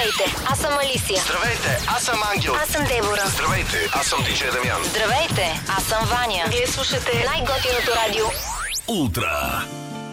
Здравейте, аз съм Алисия. Здравейте, аз съм Ангел. Аз съм Дебора. Здравейте, аз съм Диджей Дамян. Здравейте, аз съм Ваня. Вие слушате най-готиното радио Ултра.